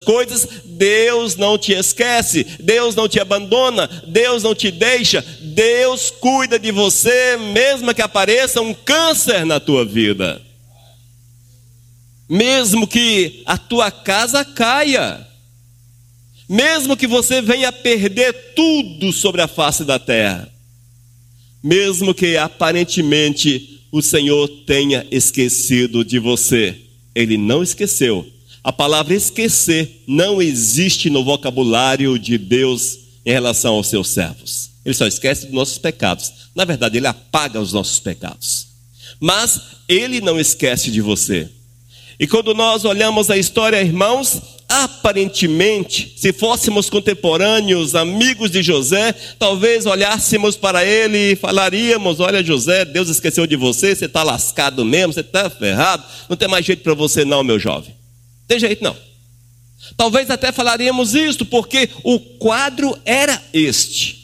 coisas, Deus não te esquece, Deus não te abandona, Deus não te deixa, Deus cuida de você, mesmo que apareça um câncer na tua vida, mesmo que a tua casa caia, mesmo que você venha perder tudo sobre a face da terra, mesmo que aparentemente o Senhor tenha esquecido de você, Ele não esqueceu. A palavra esquecer não existe no vocabulário de Deus em relação aos seus servos. Ele só esquece dos nossos pecados. Na verdade, Ele apaga os nossos pecados. Mas Ele não esquece de você. E quando nós olhamos a história, irmãos, aparentemente, se fôssemos contemporâneos, amigos de José, talvez olhássemos para ele e falaríamos: olha, José, Deus esqueceu de você, você está lascado mesmo, você está ferrado, não tem mais jeito para você não, meu jovem. Tem jeito não. Talvez até falaríamos isto, porque o quadro era este.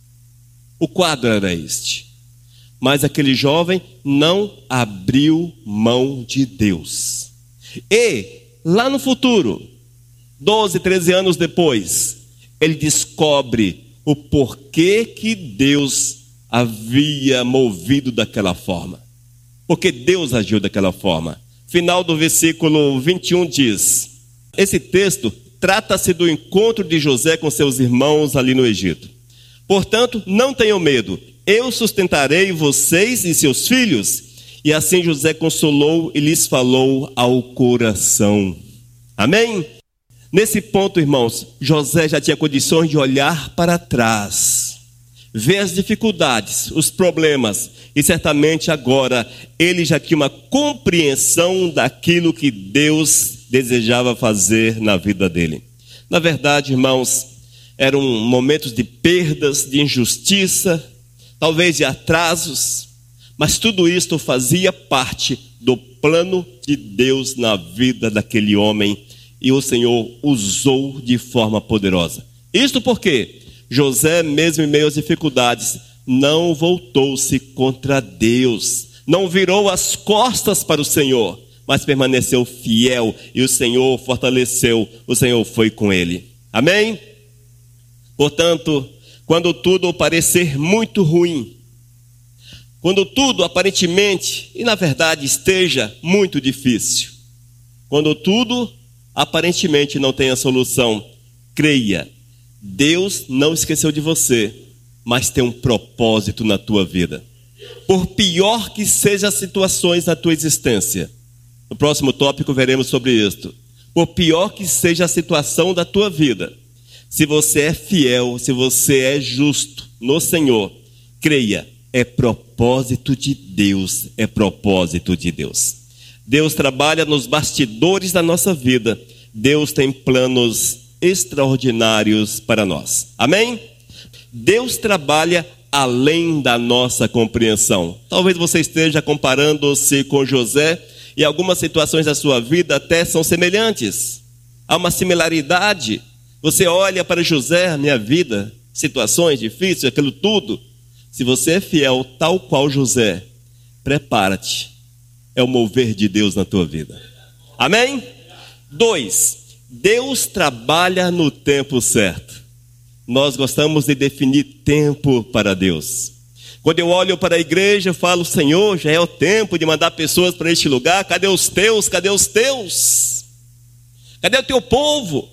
O quadro era este. Mas aquele jovem não abriu mão de Deus. E lá no futuro, 12, 13 anos depois, ele descobre o porquê que Deus havia movido daquela forma. Porque Deus agiu daquela forma. Final do versículo 21 diz: esse texto trata-se do encontro de José com seus irmãos ali no Egito. Portanto, não tenham medo, eu sustentarei vocês e seus filhos. E assim José consolou e lhes falou ao coração. Amém? Nesse ponto, irmãos, José já tinha condições de olhar para trás, ver as dificuldades, os problemas, e certamente agora ele já tinha uma compreensão daquilo que Deus desejava fazer na vida dele. Na verdade, irmãos, eram momentos de perdas, de injustiça, talvez de atrasos, mas tudo isto fazia parte do plano de Deus na vida daquele homem, e o Senhor usou de forma poderosa. Isto porque José, mesmo em meio às dificuldades, não voltou-se contra Deus, não virou as costas para o Senhor, mas permaneceu fiel, e o Senhor fortaleceu, o Senhor foi com ele. Amém? Portanto, quando tudo parecer muito ruim, quando tudo aparentemente e na verdade esteja muito difícil, quando tudo aparentemente não tenha solução, creia, Deus não esqueceu de você, mas tem um propósito na tua vida. Por pior que sejam as situações na tua existência, no próximo tópico veremos sobre isto. Por pior que seja a situação da tua vida, se você é fiel, se você é justo no Senhor, creia, é propósito de Deus, é propósito de Deus. Deus trabalha nos bastidores da nossa vida. Deus tem planos extraordinários para nós. Amém? Deus trabalha além da nossa compreensão. Talvez você esteja comparando-se com José, e algumas situações da sua vida até são semelhantes. Há uma similaridade. Você olha para José, a minha vida, situações difíceis, aquilo tudo. Se você é fiel tal qual José, prepara-te. É o mover de Deus na tua vida. Amém? 2. Deus trabalha no tempo certo. Nós gostamos de definir tempo para Deus. Quando eu olho para a igreja, eu falo: Senhor, já é o tempo de mandar pessoas para este lugar. Cadê os teus? Cadê os teus? Cadê o teu povo?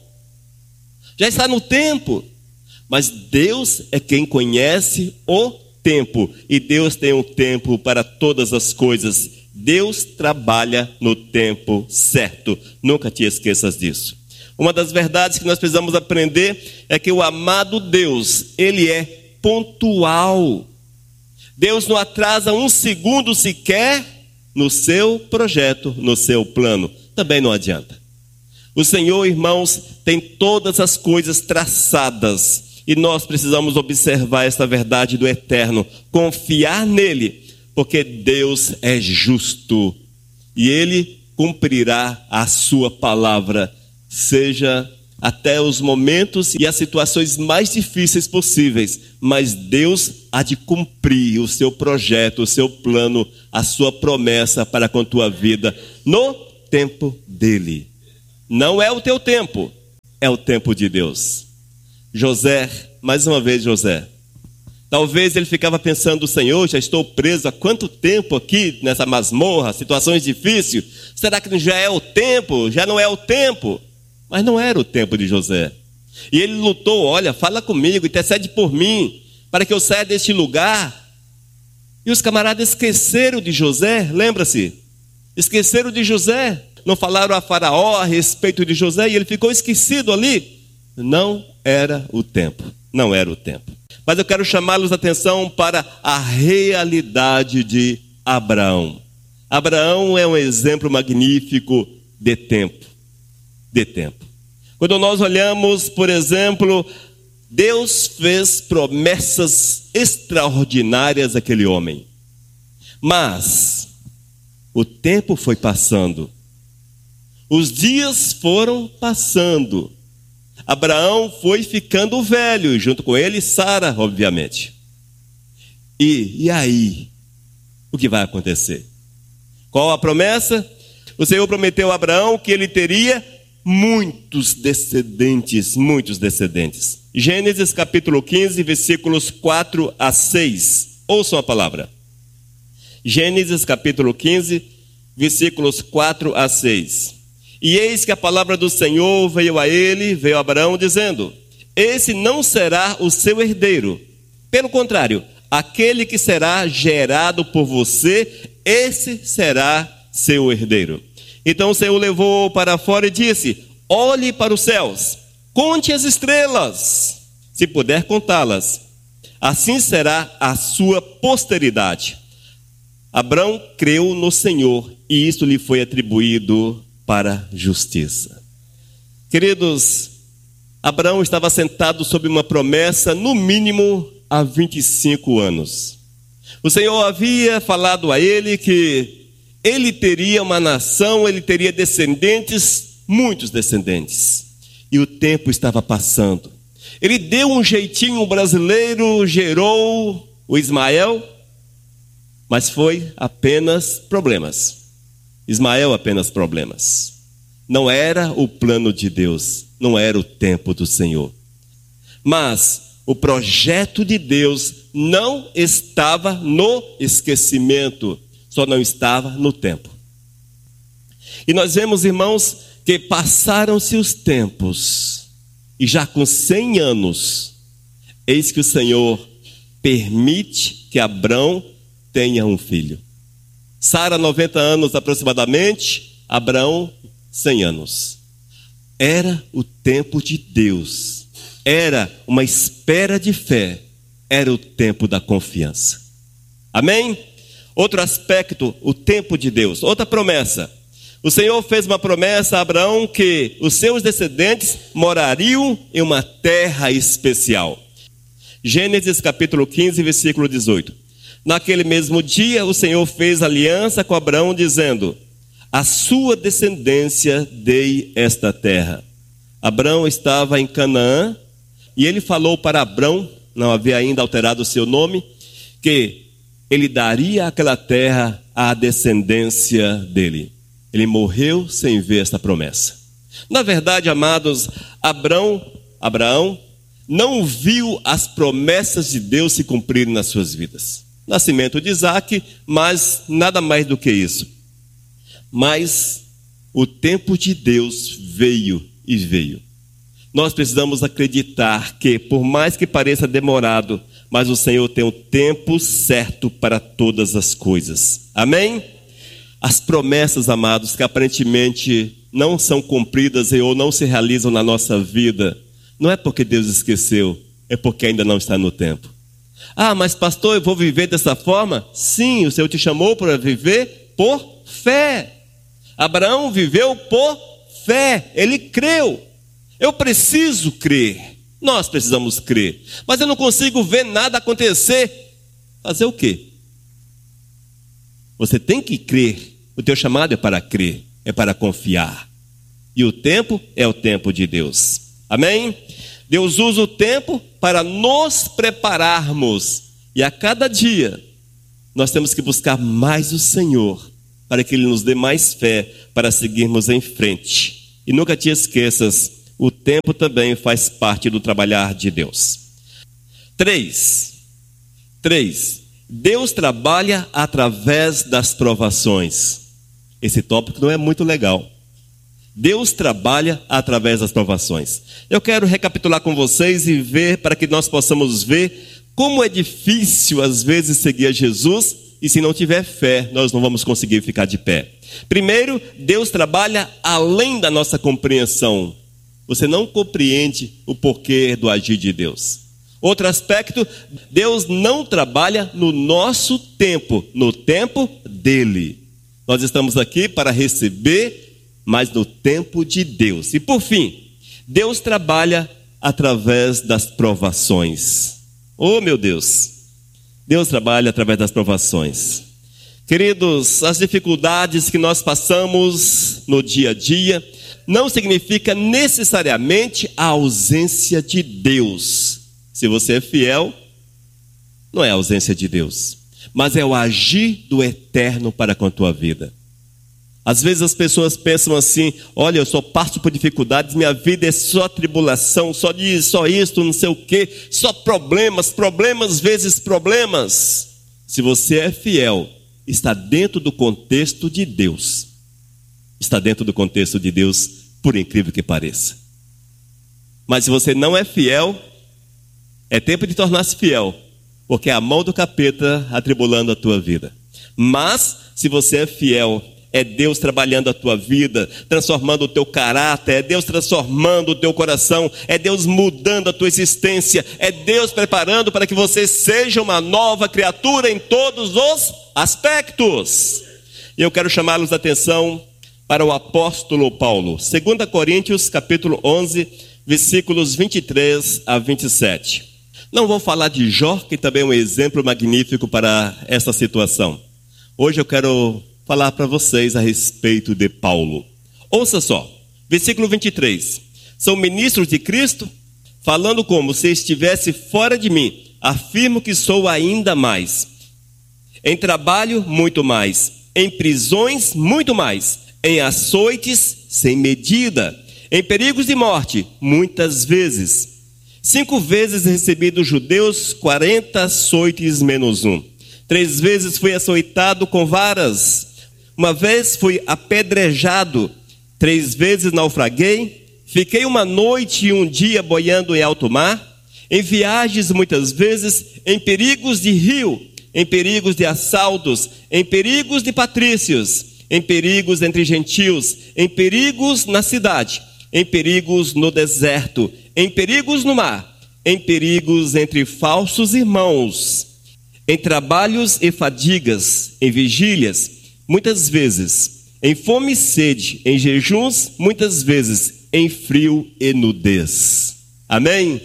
Já está no tempo. Mas Deus é quem conhece o tempo. E Deus tem um tempo para todas as coisas. Deus trabalha no tempo certo. Nunca te esqueças disso. Uma das verdades que nós precisamos aprender é que o amado Deus, Ele é pontual. Deus não atrasa um segundo sequer no seu projeto, no seu plano. Também não adianta. O Senhor, irmãos, tem todas as coisas traçadas. E nós precisamos observar esta verdade do eterno. Confiar nele, porque Deus é justo. E Ele cumprirá a sua palavra. Seja até os momentos e as situações mais difíceis possíveis, mas Deus há de cumprir o seu projeto, o seu plano, a sua promessa para com a tua vida, no tempo dele. Não é o teu tempo, é o tempo de Deus. José, mais uma vez José. Talvez ele ficava pensando, Senhor, já estou preso há quanto tempo aqui nessa masmorra, situações difíceis. Será que já é o tempo? Já não é o tempo? Mas não era o tempo de José. E ele lutou, olha, fala comigo, intercede por mim, para que eu saia deste lugar. E os camaradas esqueceram de José, lembra-se? Esqueceram de José. Não falaram a Faraó a respeito de José e ele ficou esquecido ali. Não era o tempo, não era o tempo. Mas eu quero chamá-los a atenção para a realidade de Abraão. Abraão é um exemplo magnífico de tempo. De tempo. Quando nós olhamos, por exemplo, Deus fez promessas extraordinárias àquele homem. Mas o tempo foi passando. Os dias foram passando. Abraão foi ficando velho, junto com ele Sara, obviamente. E aí? O que vai acontecer? Qual a promessa? O Senhor prometeu a Abraão que ele teria muitos descendentes, muitos descendentes. Gênesis capítulo 15, versículos 4 a 6. Ouçam a palavra. Gênesis capítulo 15, versículos 4 a 6. E eis que a palavra do Senhor veio a Abraão, dizendo: esse não será o seu herdeiro. Pelo contrário, aquele que será gerado por você, esse será seu herdeiro. Então o Senhor levou para fora e disse: olhe para os céus, conte as estrelas, se puder contá-las. Assim será a sua posteridade. Abraão creu no Senhor e isto lhe foi atribuído para justiça. Queridos, Abraão estava sentado sob uma promessa, no mínimo há 25 anos. O Senhor havia falado a ele que ele teria uma nação, ele teria descendentes, muitos descendentes. E o tempo estava passando. Ele deu um jeitinho brasileiro, gerou o Ismael, mas foi apenas problemas. Ismael apenas problemas. Não era o plano de Deus, não era o tempo do Senhor. Mas o projeto de Deus não estava no esquecimento, só não estava no tempo. E nós vemos, irmãos, que passaram-se os tempos, e já com 100 anos, eis que o Senhor permite que Abraão tenha um filho. Sara, 90 anos aproximadamente, Abraão, 100 anos. Era o tempo de Deus, era uma espera de fé, era o tempo da confiança. Amém? Outro aspecto, o tempo de Deus, outra promessa. O Senhor fez uma promessa a Abraão que os seus descendentes morariam em uma terra especial. Gênesis capítulo 15, versículo 18. Naquele mesmo dia, o Senhor fez aliança com Abraão, dizendo: a sua descendência dei esta terra. Abraão estava em Canaã, e ele falou para Abrão, não havia ainda alterado o seu nome, que ele daria aquela terra à descendência dele. Ele morreu sem ver esta promessa. Na verdade, amados, Abraão não viu as promessas de Deus se cumprirem nas suas vidas. Nascimento de Isaac, mas nada mais do que isso. Mas o tempo de Deus veio e veio. Nós precisamos acreditar que, por mais que pareça demorado, mas o Senhor tem o tempo certo para todas as coisas. Amém? As promessas, amados, que aparentemente não são cumpridas ou não se realizam na nossa vida, não é porque Deus esqueceu, é porque ainda não está no tempo. Ah, mas pastor, eu vou viver dessa forma? Sim, o Senhor te chamou para viver por fé. Abraão viveu por fé, ele creu. Eu preciso crer, nós precisamos crer, mas eu não consigo ver nada acontecer. Fazer o quê? Você tem que crer, o teu chamado é para crer, é para confiar. E o tempo é o tempo de Deus. Amém? Deus usa o tempo para nos prepararmos. E a cada dia, nós temos que buscar mais o Senhor, para que Ele nos dê mais fé, para seguirmos em frente. E nunca te esqueças, o tempo também faz parte do trabalhar de Deus. 3. Deus trabalha através das provações. Esse tópico não é muito legal. Deus trabalha através das provações. Eu quero recapitular com vocês e ver, para que nós possamos ver como é difícil às vezes seguir a Jesus, e se não tiver fé, nós não vamos conseguir ficar de pé. Primeiro, Deus trabalha além da nossa compreensão. Você não compreende o porquê do agir de Deus. Outro aspecto, Deus não trabalha no nosso tempo, no tempo dele. Nós estamos aqui para receber, mas no tempo de Deus. E por fim, Deus trabalha através das provações. Oh, meu Deus! Deus trabalha através das provações. Queridos, as dificuldades que nós passamos no dia a dia não significa necessariamente a ausência de Deus. Se você é fiel, não é a ausência de Deus, mas é o agir do eterno para com a tua vida. Às vezes as pessoas pensam assim: olha, eu só passo por dificuldades, minha vida é só tribulação, só isso, não sei o quê, só problemas vezes problemas. Se você é fiel, está dentro do contexto de Deus. Está dentro do contexto de Deus, por incrível que pareça. Mas se você não é fiel, é tempo de tornar-se fiel, porque é a mão do capeta atribulando a tua vida. Mas, se você é fiel, é Deus trabalhando a tua vida, transformando o teu caráter, é Deus transformando o teu coração, é Deus mudando a tua existência, é Deus preparando para que você seja uma nova criatura em todos os aspectos. E eu quero chamá-los a atenção para o apóstolo Paulo. 2 Coríntios, capítulo 11, versículos 23 a 27. Não vou falar de Jó, que também é um exemplo magnífico para essa situação. Hoje eu quero falar para vocês a respeito de Paulo. Ouça só, versículo 23. São ministros de Cristo, falando como se estivesse fora de mim. Afirmo que sou ainda mais. Em trabalho, muito mais. Em prisões, muito mais. Em açoites, sem medida. Em perigos de morte, muitas vezes. 5 vezes recebi dos judeus 40 açoites menos 1. 3 vezes fui açoitado com varas. 1 vez fui apedrejado. 3 vezes naufraguei. Fiquei 1 noite e 1 dia boiando em alto mar. Em viagens muitas vezes, em perigos de rio, em perigos de assaltos, em perigos de patrícios, em perigos entre gentios, em perigos na cidade, em perigos no deserto, em perigos no mar, em perigos entre falsos irmãos, em trabalhos e fadigas, em vigílias, muitas vezes, em fome e sede, em jejuns, muitas vezes, em frio e nudez. Amém?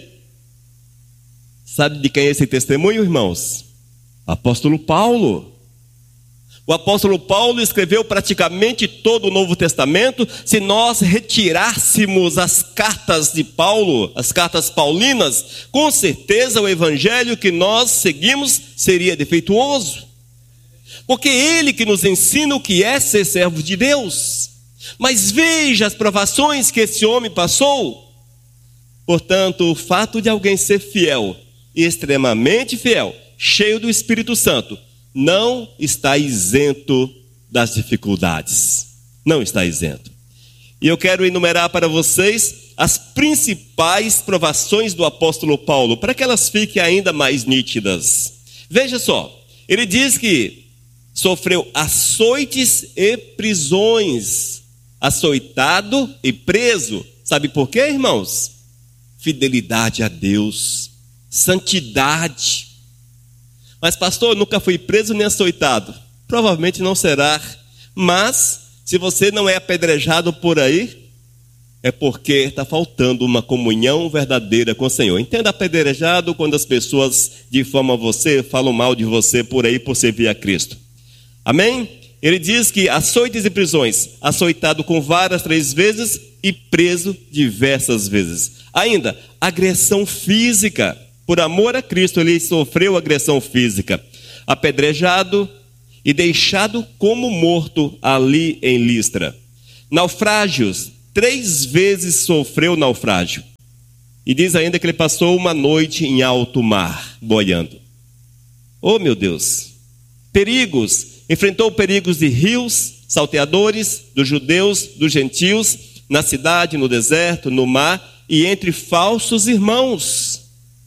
Sabe de quem é esse testemunho, irmãos? Apóstolo Paulo. O apóstolo Paulo escreveu praticamente todo o Novo Testamento. Se nós retirássemos as cartas de Paulo, as cartas paulinas, com certeza o evangelho que nós seguimos seria defeituoso. Porque é ele que nos ensina o que é ser servo de Deus. Mas veja as provações que esse homem passou. Portanto, o fato de alguém ser fiel, extremamente fiel, cheio do Espírito Santo, não está isento das dificuldades. Não está isento. E eu quero enumerar para vocês as principais provações do apóstolo Paulo, para que elas fiquem ainda mais nítidas. Veja só, ele diz que sofreu açoites e prisões. Açoitado e preso. Sabe por quê, irmãos? Fidelidade a Deus, santidade. Mas pastor, eu nunca fui preso nem açoitado. Provavelmente não será. Mas, se você não é apedrejado por aí, é porque está faltando uma comunhão verdadeira com o Senhor. Entenda apedrejado quando as pessoas difamam você, falam mal de você por aí por servir a Cristo. Amém? Ele diz que açoites e prisões, açoitado com varas 3 vezes e preso diversas vezes. Ainda, agressão física. Por amor a Cristo, ele sofreu agressão física. Apedrejado e deixado como morto ali em Listra. Naufrágios, 3 vezes sofreu naufrágio. E diz ainda que ele passou uma noite em alto mar, boiando. Oh, meu Deus! Perigos, enfrentou perigos de rios, salteadores, dos judeus, dos gentios, na cidade, no deserto, no mar e entre falsos irmãos.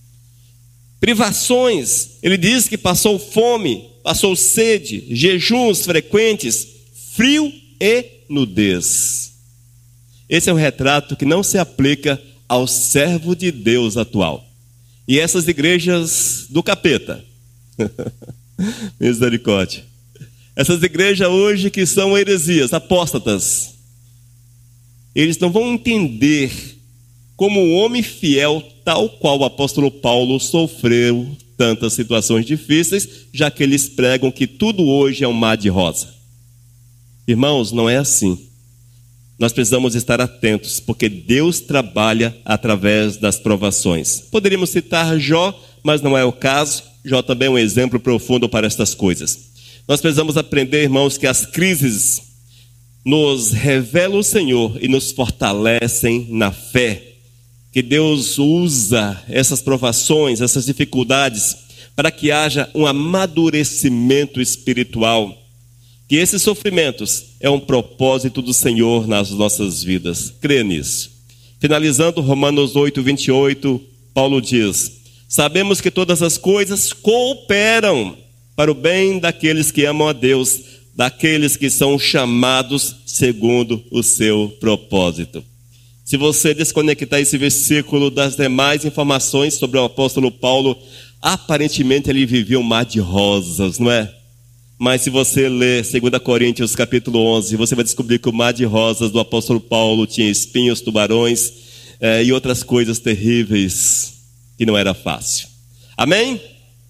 Privações, ele diz que passou fome, passou sede, jejuns frequentes, frio e nudez. Esse é um retrato que não se aplica ao servo de Deus atual. E essas igrejas do capeta, misericórdia, essas igrejas hoje que são heresias, apóstatas, eles não vão entender como um homem fiel, tal qual o apóstolo Paulo, sofreu tantas situações difíceis, já que eles pregam que tudo hoje é um mar de rosa. Irmãos, não é assim. Nós precisamos estar atentos, porque Deus trabalha através das provações. Poderíamos citar Jó, mas não é o caso. Jó também é um exemplo profundo para estas coisas. Nós precisamos aprender, irmãos, que as crises nos revelam o Senhor e nos fortalecem na fé. Que Deus usa essas provações, essas dificuldades, para que haja um amadurecimento espiritual. Que esses sofrimentos é um propósito do Senhor nas nossas vidas. Creia nisso. Finalizando Romanos 8:28, Paulo diz: sabemos que todas as coisas cooperam para o bem daqueles que amam a Deus, daqueles que são chamados segundo o seu propósito. Se você desconectar esse versículo das demais informações sobre o apóstolo Paulo, aparentemente ele vivia um mar de rosas, não é? Mas se você ler 2 Coríntios capítulo 11, você vai descobrir que o mar de rosas do apóstolo Paulo tinha espinhos, tubarões e outras coisas terríveis, que não era fácil. Amém?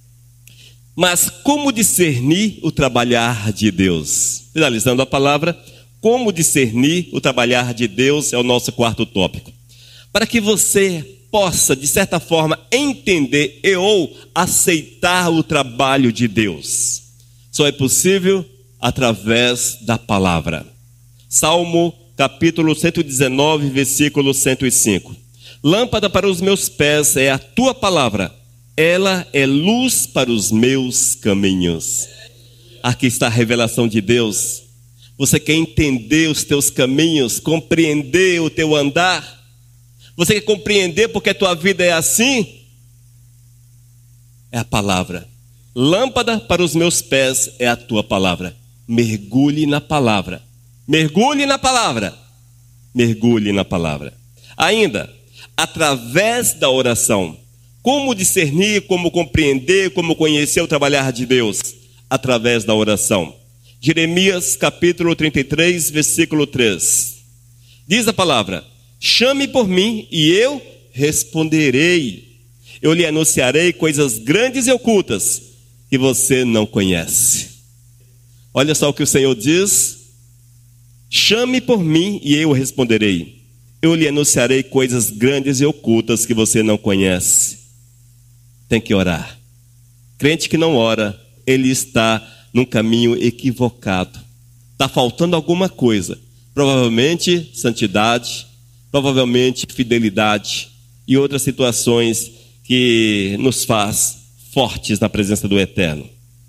Mas como discernir o trabalhar de Deus? Finalizando a palavra, como discernir o trabalhar de Deus é o nosso quarto tópico. Para que você possa, de certa forma, entender ou aceitar o trabalho de Deus. Só é possível através da palavra. Salmo capítulo 119, versículo 105. Lâmpada para os meus pés é a tua palavra, ela é luz para os meus caminhos. Aqui está a revelação de Deus. Você quer entender os teus caminhos, compreender o teu andar? Você quer compreender porque a tua vida é assim? É a palavra. Lâmpada para os meus pés é a tua palavra. Mergulhe na palavra. Mergulhe na palavra. Mergulhe na palavra. Ainda, através da oração. Como discernir, como compreender, como conhecer o trabalhar de Deus? Através da oração. Jeremias capítulo 33, versículo 3. Diz a palavra: chame por mim e eu responderei. Eu lhe anunciarei coisas grandes e ocultas que você não conhece. Olha só o que o Senhor diz: chame por mim e eu responderei. Eu lhe anunciarei coisas grandes e ocultas que você não conhece. Tem que orar. Crente que não ora, ele está num caminho equivocado. Está faltando alguma coisa. Provavelmente santidade, provavelmente fidelidade e outras situações que nos faz fortes na presença do Eterno.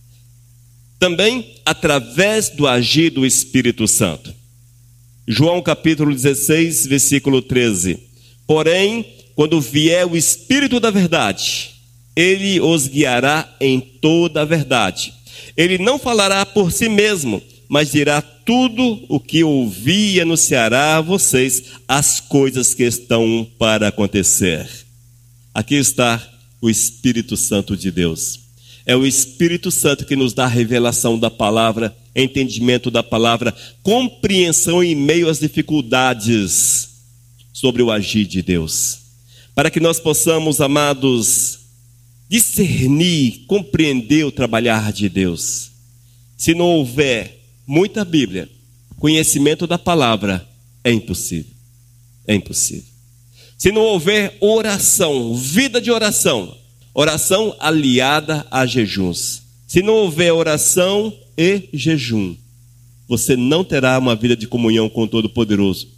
Também através do agir do Espírito Santo. João capítulo 16, versículo 13. Porém, quando vier o Espírito da verdade, ele os guiará em toda a verdade. Ele não falará por si mesmo, mas dirá tudo o que ouvir e anunciará a vocês as coisas que estão para acontecer. Aqui está o Espírito Santo de Deus. É o Espírito Santo que nos dá a revelação da palavra, entendimento da palavra, compreensão em meio às dificuldades sobre o agir de Deus. Para que nós possamos, amados, discernir, compreender o trabalhar de Deus. Se não houver muita Bíblia, conhecimento da palavra, é impossível. É impossível. Se não houver oração, vida de oração, oração aliada a jejuns. Se não houver oração e jejum, você não terá uma vida de comunhão com o Todo-Poderoso.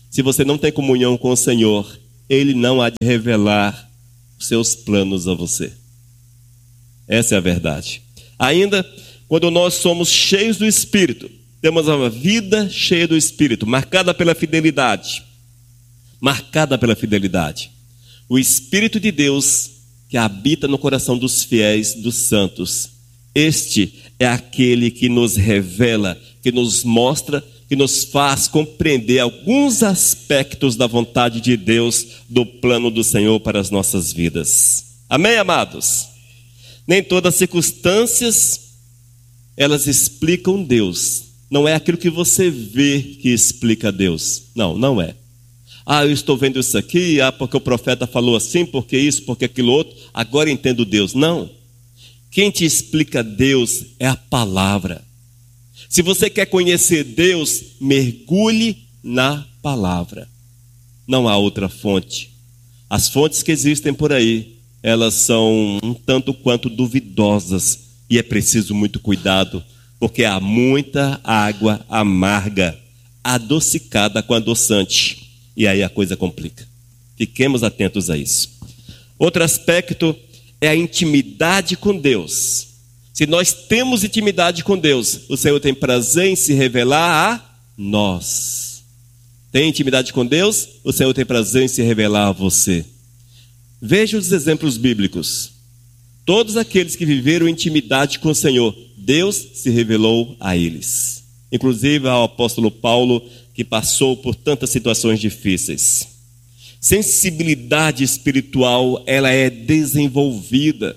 Se você não tem comunhão com o Senhor, Ele não há de revelar os seus planos a você. Essa é a verdade. Ainda, quando nós somos cheios do Espírito, temos uma vida cheia do Espírito, marcada pela fidelidade. Marcada pela fidelidade. O Espírito de Deus que habita no coração dos fiéis, dos santos. Este é aquele que nos revela, que nos mostra, que nos faz compreender alguns aspectos da vontade de Deus, do plano do Senhor para as nossas vidas. Amém, amados? Nem todas as circunstâncias, elas explicam Deus. Não é aquilo que você vê que explica Deus. Não, não é. Eu estou vendo isso aqui, porque o profeta falou assim, porque isso, porque aquilo outro, agora entendo Deus. Não. Quem te explica Deus é a palavra. Se você quer conhecer Deus, mergulhe na palavra. Não há outra fonte. As fontes que existem por aí, elas são um tanto quanto duvidosas e é preciso muito cuidado, porque há muita água amarga, adocicada com adoçante, e aí a coisa complica. Fiquemos atentos a isso. Outro aspecto é a intimidade com Deus. Se nós temos intimidade com Deus, o Senhor tem prazer em se revelar a nós. Tem intimidade com Deus, o Senhor tem prazer em se revelar a você. Veja os exemplos bíblicos. Todos aqueles que viveram intimidade com o Senhor, Deus se revelou a eles. Inclusive ao apóstolo Paulo, que passou por tantas situações difíceis. Sensibilidade espiritual, ela é desenvolvida.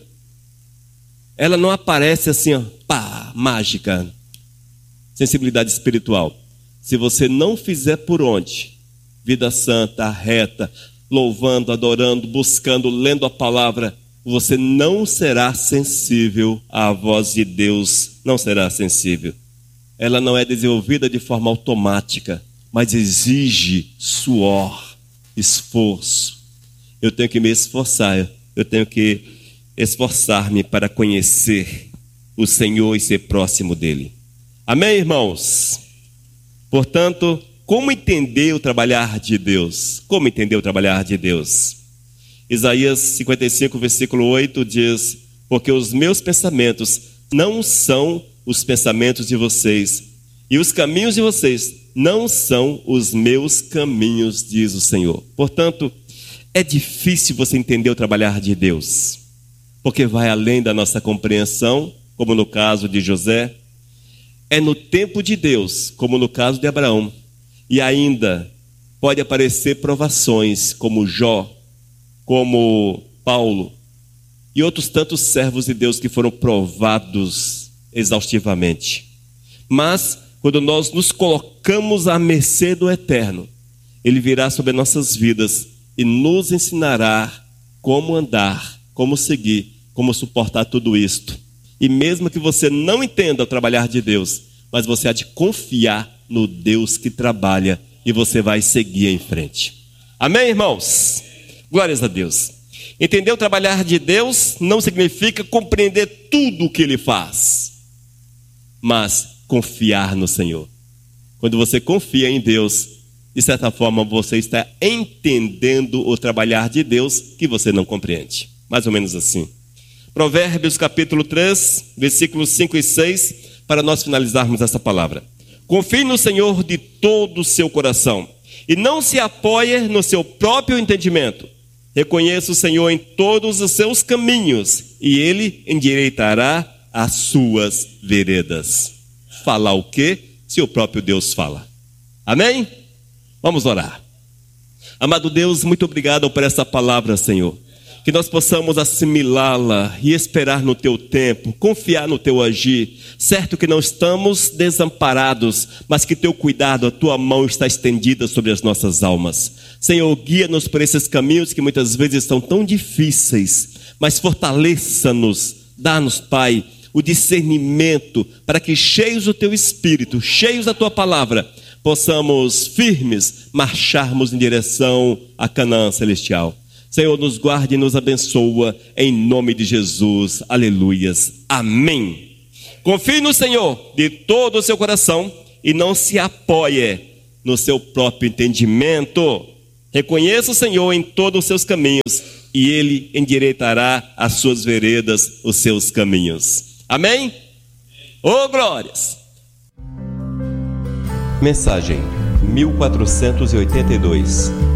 Ela não aparece assim, mágica. Sensibilidade espiritual. Se você não fizer por onde, vida santa, reta, louvando, adorando, buscando, lendo a palavra, você não será sensível à voz de Deus, não será sensível. Ela não é desenvolvida de forma automática, mas exige suor, esforço. Eu tenho que me esforçar, eu tenho que esforçar-me para conhecer o Senhor e ser próximo dele. Amém, irmãos? Portanto, como entender o trabalhar de Deus? Como entender o trabalhar de Deus? Isaías 55, versículo 8 diz: porque os meus pensamentos não são os pensamentos de vocês, e os caminhos de vocês não são os meus caminhos, diz o Senhor. Portanto, é difícil você entender o trabalhar de Deus, porque vai além da nossa compreensão, como no caso de José. É no tempo de Deus, como no caso de Abraão. E ainda pode aparecer provações, como Jó, como Paulo e outros tantos servos de Deus que foram provados exaustivamente. Mas quando nós nos colocamos à mercê do Eterno, Ele virá sobre nossas vidas e nos ensinará como andar, como seguir, como suportar tudo isto. E mesmo que você não entenda o trabalhar de Deus, mas você há de confiar no Deus que trabalha e você vai seguir em frente. Amém, irmãos? Glórias a Deus. Entender o trabalhar de Deus não significa compreender tudo o que Ele faz, mas confiar no Senhor. Quando você confia em Deus, de certa forma você está entendendo o trabalhar de Deus que você não compreende. Mais ou menos assim. Provérbios capítulo 3, versículos 5 e 6, para nós finalizarmos essa palavra. Confie no Senhor de todo o seu coração e não se apoie no seu próprio entendimento. Reconheça o Senhor em todos os seus caminhos e Ele endireitará as suas veredas. Falar o quê? Se o próprio Deus fala. Amém? Vamos orar. Amado Deus, muito obrigado por essa palavra, Senhor. Que nós possamos assimilá-la e esperar no Teu tempo, confiar no Teu agir. Certo que não estamos desamparados, mas que Teu cuidado, a Tua mão está estendida sobre as nossas almas. Senhor, guia-nos por esses caminhos que muitas vezes são tão difíceis, mas fortaleça-nos, dá-nos, Pai, o discernimento para que, cheios do Teu Espírito, cheios da Tua palavra, possamos firmes marcharmos em direção a Canaã celestial. Senhor, nos guarde e nos abençoa, em nome de Jesus, aleluias, amém. Confie no Senhor de todo o seu coração e não se apoie no seu próprio entendimento. Reconheça o Senhor em todos os seus caminhos e Ele endireitará as suas veredas, os seus caminhos. Amém? Ô glórias! Mensagem 1482.